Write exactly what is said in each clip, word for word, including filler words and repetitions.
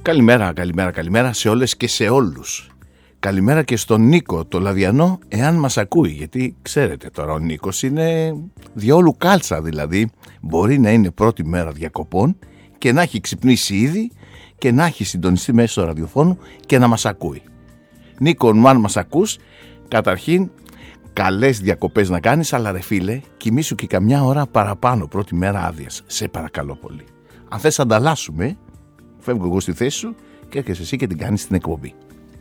Καλημέρα, καλημέρα, καλημέρα σε όλες και σε όλους. Καλημέρα και στον Νίκο, το Λαδιανό, εάν μας ακούει, γιατί ξέρετε τώρα ο Νίκος είναι διόλου κάλτσα, δηλαδή μπορεί να είναι πρώτη μέρα διακοπών και να έχει ξυπνήσει ήδη και να έχει συντονιστεί μέσα στο ραδιοφώνου και να μας ακούει. Νίκο, αν μας ακούς, καταρχήν καλές διακοπές να κάνεις, αλλά ρε φίλε, κοιμήσου και καμιά ώρα παραπάνω πρώτη μέρα άδειας, σε παρακαλώ πολύ. Αν θες ανταλλάσσουμε, φεύγω εγώ στη θέση σου και έρχεσαι εσύ και την κάνεις στην εκπομπή.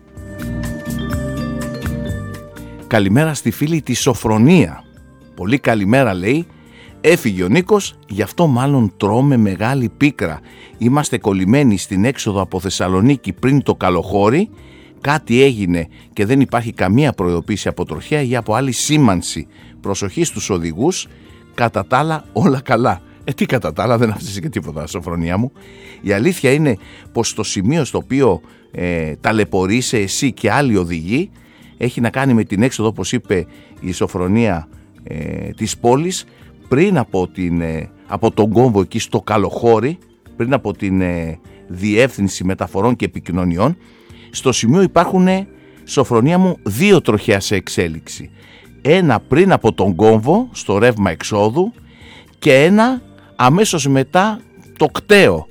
Καλημέρα στη φίλη τη Σοφρονία. Πολύ καλημέρα λέει. Έφυγε ο Νίκος, γι' αυτό μάλλον τρώμε μεγάλη πίκρα. Είμαστε κολλημένοι στην έξοδο από Θεσσαλονίκη πριν το καλοχώρι. Κάτι έγινε και δεν υπάρχει καμία προειδοποίηση από τροχέα ή από άλλη σήμανση. Προσοχή στους οδηγούς. Κατά τα άλλα όλα καλά. Ε, τι κατά τα άλλα, δεν άφησες και τίποτα, Σοφρονία μου. Η αλήθεια είναι πως το σημείο στο οποίο ε, ταλαιπωρείσαι εσύ και άλλοι οδηγοί έχει να κάνει με την έξοδο, όπως είπε η Σοφρονία, ε, της πόλης, πριν από, την, ε, από τον κόμβο εκεί στο Καλοχώρι, πριν από την ε, Διεύθυνση Μεταφορών και Επικοινωνιών. Στο σημείο υπάρχουν, ε, Σοφρονία μου, δύο τροχαία σε εξέλιξη. Ένα πριν από τον κόμβο, στο ρεύμα εξόδου, και ένα αμέσως μετά το κταίο.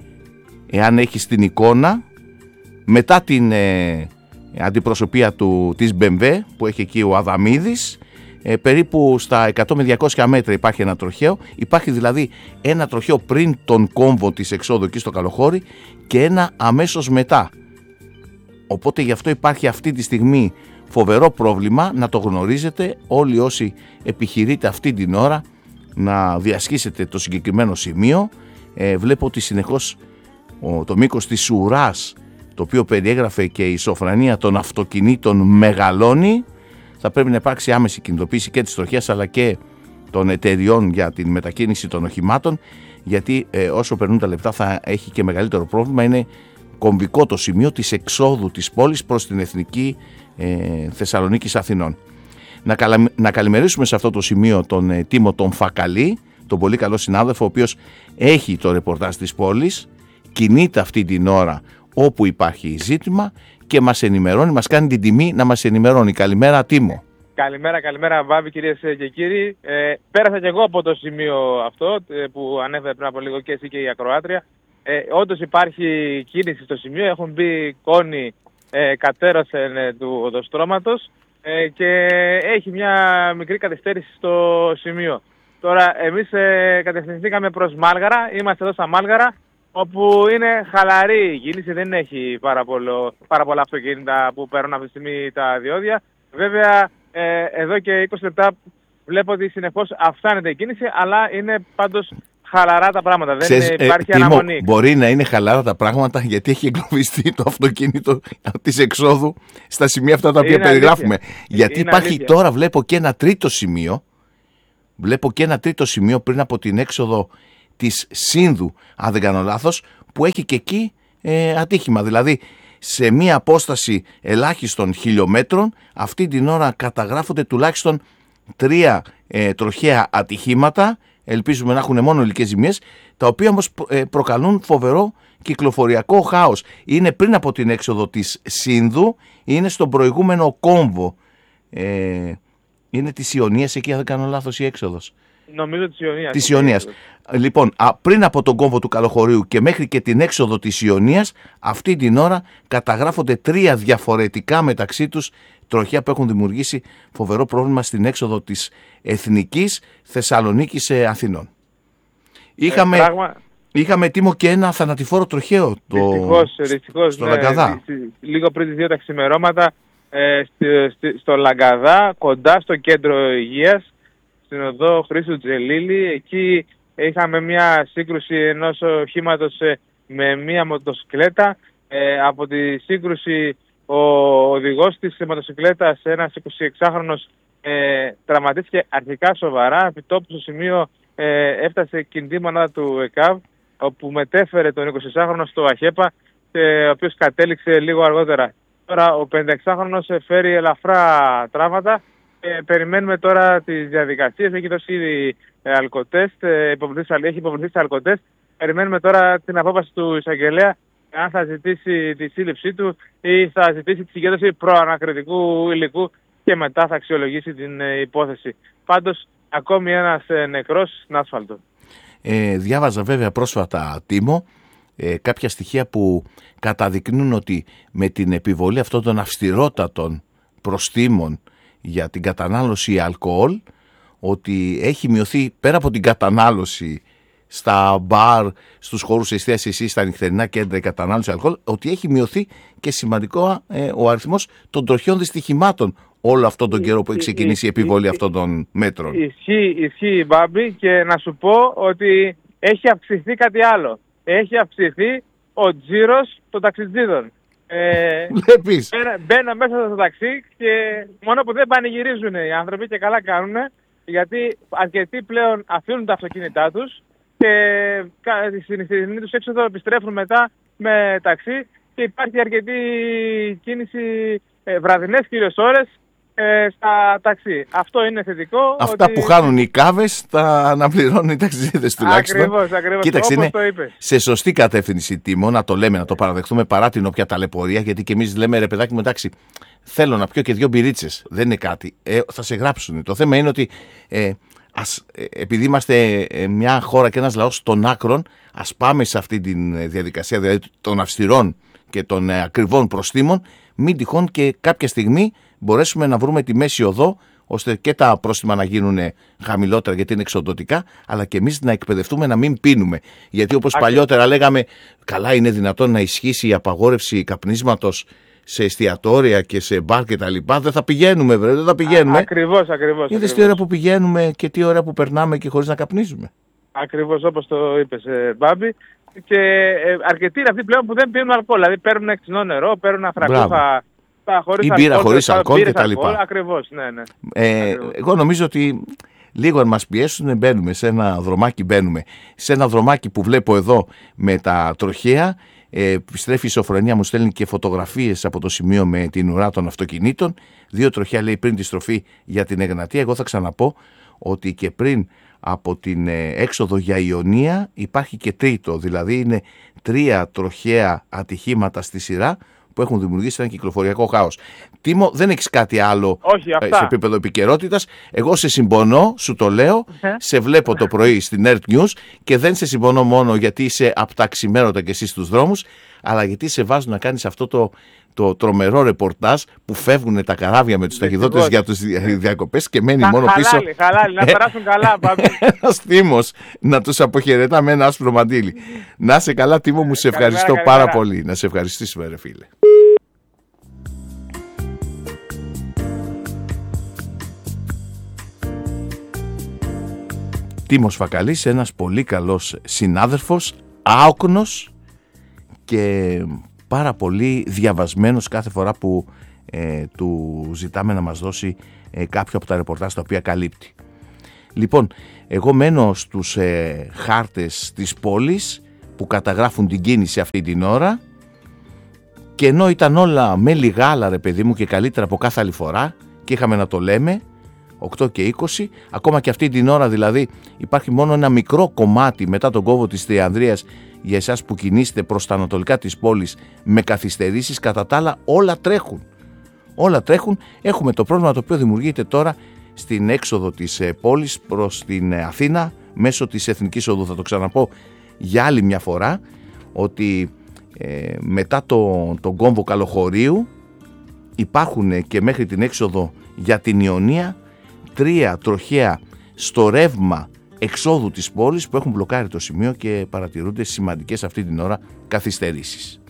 Εάν έχεις την εικόνα, μετά την ε, αντιπροσωπεία του, της μπι εμ ντάμπλιου που έχει εκεί ο Αδαμίδης, ε, περίπου στα εκατό με διακόσια μέτρα υπάρχει ένα τροχαίο. Υπάρχει δηλαδή ένα τροχαίο πριν τον κόμβο της εξόδου εκεί στο Καλοχώρι και ένα αμέσως μετά. Οπότε γι' αυτό υπάρχει αυτή τη στιγμή φοβερό πρόβλημα, να το γνωρίζετε όλοι όσοι επιχειρείτε αυτή την ώρα να διασχίσετε το συγκεκριμένο σημείο. Ε, βλέπω ότι συνεχώς ο, το μήκος της ουράς, το οποίο περιέγραφε και η Σοφρανία των αυτοκινήτων, μεγαλώνει. Θα πρέπει να υπάρξει άμεση κινητοποίηση και της τροχέας αλλά και των εταιριών για την μετακίνηση των οχημάτων, γιατί ε, όσο περνούν τα λεπτά θα έχει και μεγαλύτερο πρόβλημα. Είναι κομβικό το σημείο της εξόδου της πόλης προς την Εθνική ε, Θεσσαλονίκης Αθηνών. Να, καλα... να καλημερίσουμε σε αυτό το σημείο τον ε, Τίμο τον Φακαλή, τον πολύ καλό συνάδελφο, ο οποίος έχει το ρεπορτάζ της πόλης, κινείται αυτή την ώρα όπου υπάρχει ζήτημα και μας ενημερώνει, μας κάνει την τιμή να μας ενημερώνει. Καλημέρα Τίμο. Καλημέρα, καλημέρα Βάβη, κυρίες και κύριοι. Ε, πέρασα και εγώ από το σημείο αυτό ε, που ανέφερε πριν από λίγο και εσύ και η ακροάτρια. Ε, όντως υπάρχει κίνηση στο σημείο, έχουν μπει κόνοι ε, κατέρασεν ε, του οδοστρώματος ε, και έχει μια μικρή καθυστέρηση στο σημείο. Τώρα εμείς ε, κατευθυνθήκαμε προς Μάλγαρα, είμαστε εδώ στα Μάλγαρα, όπου είναι χαλαρή η κίνηση, δεν έχει πάρα, πολλο, πάρα πολλά αυτοκίνητα που παίρνουν αυτή τη στιγμή τα διόδια. Βέβαια ε, εδώ και είκοσι λεπτά βλέπω ότι συνεχώς αυξάνεται η κίνηση, αλλά είναι πάντως χαλαρά τα πράγματα, Ξέρεις, δεν υπάρχει ε, αναμονή. Τίμο, μπορεί να είναι χαλαρά τα πράγματα γιατί έχει εγκλωβιστεί το αυτοκίνητο της εξόδου στα σημεία αυτά τα οποία είναι περιγράφουμε. Αλήθεια. Γιατί είναι υπάρχει αλήθεια. Τώρα βλέπω και ένα τρίτο σημείο, βλέπω και ένα τρίτο σημείο πριν από την έξοδο της Σύνδου, αν δεν κάνω λάθος, που έχει και εκεί ε, ατύχημα. Δηλαδή σε μία απόσταση ελάχιστων χιλιόμετρων αυτή την ώρα καταγράφονται τουλάχιστον τρία ε, τροχαία ατυχήματα. Ελπίζουμε να έχουν μόνο υλικές ζημιές, τα οποία όμως ε, προκαλούν φοβερό κυκλοφοριακό χάος. Είναι πριν από την έξοδο της Σύνδου, είναι στον προηγούμενο κόμβο. Ε, είναι της Ιωνίας εκεί, αν δεν κάνω λάθος, η έξοδος. Νομίζω της Ιωνίας. Της Ιωνίας. Λοιπόν, α, πριν από τον κόμβο του Καλοχωρίου και μέχρι και την έξοδο της Ιωνίας, αυτή την ώρα καταγράφονται τρία διαφορετικά μεταξύ τους τροχιά που έχουν δημιουργήσει φοβερό πρόβλημα στην έξοδο της Εθνικής Θεσσαλονίκης Αθηνών. Είχαμε, ε, πράγμα... είχαμε Τίμο και ένα θανατηφόρο τροχαίο το... δυστυχώς, δυστυχώς, στο ναι, Λαγκαδά. Λίγο πριν τις δύο τα ξημερώματα ε, στο, στο Λαγκαδά, κοντά στο κέντρο υγείας, στην οδό Χρήστου Τζελίλη. Εκεί είχαμε μια σύγκρουση ενός οχήματος με μια μοτοσυκλέτα. Ε, από τη σύγκρουση ο οδηγός της μοτοσυκλέτας, ένας εικοσιεξάχρονος, ε, τραυματίστηκε αρχικά σοβαρά. Επιτόπου στο σημείο ε, έφτασε κινητή μονάδα του ΕΚΑΒ, όπου μετέφερε τον εικοσιεξάχρονο στο ΑΧΕΠΑ, ε, ο οποίος κατέληξε λίγο αργότερα. Τώρα ο πενηνταεξάχρονος φέρει ελαφρά τραύματα. Ε, περιμένουμε τώρα τις διαδικασίες. Έχει δώσει ήδη ε, αλκοτέστ, ε, έχει υποβληθεί σε αλκοτέστ. Περιμένουμε τώρα την απόφαση του εισαγγελέα αν θα ζητήσει τη σύλληψή του ή θα ζητήσει τη συγκέντρωση προανακριτικού υλικού και μετά θα αξιολογήσει την υπόθεση. Πάντως, ακόμη ένας νεκρός στην άσφαλτο. Ε, διάβαζα βέβαια πρόσφατα, Τίμο, ε, κάποια στοιχεία που καταδεικνύουν ότι με την επιβολή αυτών των αυστηρότατων προστίμων για την κατανάλωση αλκοόλ, ότι έχει μειωθεί πέρα από την κατανάλωση στα μπαρ, στους χώρους εστίασης ή στα νυχτερινά κέντρα η κατανάλωση αλκοόλ, ότι έχει μειωθεί και σημαντικό ε, ο αριθμός των τροχιών δυστυχημάτων όλο αυτόν τον καιρό που έχει ξεκινήσει η επιβολή αυτών των μέτρων. Ισχύει, ισχύει Μπάμπη, και να σου πω ότι έχει αυξηθεί κάτι άλλο. Έχει αυξηθεί ο τζίρος των ταξιτζίδων. Ε, Βλέπεις. Μπαίνω μέσα στο ταξί και μόνο που δεν πανηγυρίζουν οι άνθρωποι, και καλά κάνουν, γιατί αρκετοί πλέον αφήνουν τα αυτοκίνητά τους και στην νυχτερινή τους έξοδο επιστρέφουν μετά με ταξί και υπάρχει αρκετή κίνηση ε, βραδινές κυρίως ώρες ε, στα ταξί. Αυτό είναι θετικό. Αυτά ότι... που χάνουν οι κάβες τα αναπληρώνουν οι ταξιδίδες τουλάχιστον. Ακριβώς, ακριβώς. Κοίταξε, όπως είναι το είπες. Σε σωστή κατεύθυνση, Τίμο, να το λέμε, να το παραδεχτούμε παρά την όποια ταλαιπωρία, γιατί και εμείς λέμε, ρε παιδάκι μου, εντάξει, θέλω να πιω και δύο μπυρίτσες. Δεν είναι κάτι. Ε, θα σε γράψουν. Το θέμα είναι ότι ε, ας, ε, επειδή είμαστε ε, μια χώρα και ένας λαός των άκρων, ας πάμε σε αυτή τη διαδικασία, δηλαδή των αυστηρών και των ε, ακριβών προστίμων, μην τυχόν και κάποια στιγμή μπορέσουμε να βρούμε τη μέση οδό, ώστε και τα πρόστιμα να γίνουν χαμηλότερα γιατί είναι εξοδοτικά, αλλά και εμείς να εκπαιδευτούμε να μην πίνουμε. Γιατί όπως Άκρη. παλιότερα λέγαμε, καλά είναι δυνατόν να ισχύσει η απαγόρευση καπνίσματος σε εστιατόρια και σε μπαρ και τα λοιπά, δεν θα πηγαίνουμε, βρε, δεν θα πηγαίνουμε. Ακριβώς, ακριβώς. Είδες τι ώρα που πηγαίνουμε και τι ώρα που περνάμε και χωρίς να καπνίζουμε. Ακριβώς όπως το είπες, ε, Μπάμπη. Και ε, αρκετοί είναι αυτοί πλέον που δεν πίνουν αλκοόλ, δηλαδή παίρνουν εξινό νερό, παίρνουν αφρακούχα. Ή μπύρα χωρίς αλκοόλ και τα λοιπά. Ακριβώς, ναι, ναι. Ε, Ακριβώς. Εγώ νομίζω ότι λίγο αν μας πιέσουν μπαίνουμε σε ένα δρομάκι, μπαίνουμε σε ένα δρομάκι που βλέπω εδώ με τα τροχαία. Ε, επιστρέφει η Σοφρονία, μου στέλνει και φωτογραφίες από το σημείο με την ουρά των αυτοκινήτων. Δύο τροχαία λέει πριν τη στροφή για την Εγνατία. Εγώ θα ξαναπώ ότι και πριν από την ε, έξοδο για Ιωνία υπάρχει και τρίτο, δηλαδή είναι τρία τροχαία ατυχήματα στη σειρά που έχουν δημιουργήσει ένα κυκλοφοριακό χάος. Τίμο, δεν έχεις κάτι άλλο Όχι, σε επίπεδο επικαιρότητας. Εγώ σε συμπονώ, σου το λέω, ε? σε βλέπω το πρωί στην Earth News και δεν σε συμπονώ μόνο γιατί είσαι από τα ξημέρωτα και εσύ στους δρόμους, αλλά γιατί σε βάζουν να κάνεις αυτό το, το τρομερό ρεπορτάζ που φεύγουν τα καράβια με τους ταχυδρότες για τους διακοπές και μένει Χα, μόνο χαλάλι, πίσω. Χαλάλι, να περάσουν καλά, Μπάμπη. Ένας Τίμος να τους αποχαιρετά με ένα άσπρο μαντίλι. Να σε καλά, Τίμο, μου σε ευχαριστώ καλημέρα, πάρα καλημέρα. πολύ. Να σε ευχαριστήσουμε, ρε φίλε. Τίμος Φακαλής, ένας πολύ καλός συνάδελφος, άοκνος και πάρα πολύ διαβασμένος κάθε φορά που ε, του ζητάμε να μας δώσει ε, κάποιο από τα ρεπορτάζ τα οποία καλύπτει. Λοιπόν, εγώ μένω στους ε, χάρτες της πόλης που καταγράφουν την κίνηση αυτή την ώρα και ενώ ήταν όλα με λιγάλα, ρε παιδί μου, και καλύτερα από κάθε άλλη φορά και είχαμε να το λέμε οκτώ και είκοσι, ακόμα και αυτή την ώρα δηλαδή υπάρχει μόνο ένα μικρό κομμάτι μετά τον κόβο της Τριανδρίας για εσάς που κινείστε προς τα ανατολικά της πόλης με καθυστερήσεις. Κατά τα άλλα όλα τρέχουν, όλα τρέχουν. Έχουμε το πρόβλημα το οποίο δημιουργείται τώρα στην έξοδο της πόλης προς την Αθήνα μέσω της Εθνικής Οδού. Θα το ξαναπώ για άλλη μια φορά ότι ε, μετά το, τον κόμβο Καλοχωρίου υπάρχουν και μέχρι την έξοδο για την Ιωνία τρία τροχαία στο ρεύμα εξόδου της πόλης που έχουν μπλοκάρει το σημείο και παρατηρούνται σημαντικές αυτή την ώρα καθυστερήσεις.